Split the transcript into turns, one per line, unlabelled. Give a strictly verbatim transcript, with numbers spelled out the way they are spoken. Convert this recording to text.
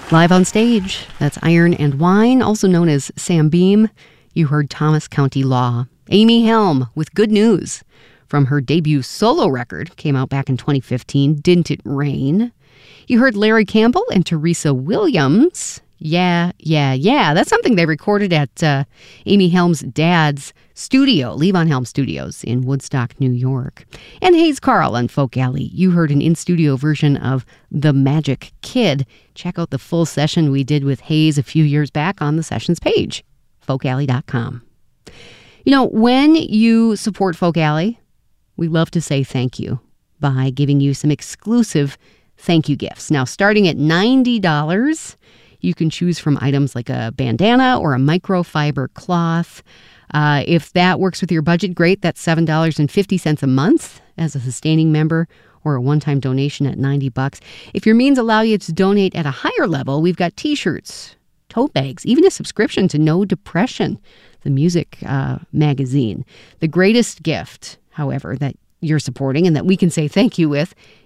Live on stage, that's Iron and Wine, also known as Sam Beam. You heard Thomas County Law. Amy Helm with Good News from her debut solo record, came out back in twenty fifteen, Didn't It Rain? You heard Larry Campbell and Teresa Williams. Yeah, yeah, yeah. That's something they recorded at uh, Amy Helm's dad's studio, Levon Helm Studios in Woodstock, New York. And Hayes Carll on Folk Alley. You heard an in-studio version of The Magic Kid. Check out the full session we did with Hayes a few years back on the sessions page, folk alley dot com. You know, when you support Folk Alley, we love to say thank you by giving you some exclusive thank you gifts. Now, starting at ninety dollars, you can choose from items like a bandana or a microfiber cloth. Uh, if that works with your budget, great. That's seven dollars and fifty cents a month as a sustaining member, or a one-time donation at ninety bucks. If your means allow you to donate at a higher level, we've got t-shirts, tote bags, even a subscription to No Depression, the music uh, magazine. The greatest gift, however, that you're supporting and that we can say thank you with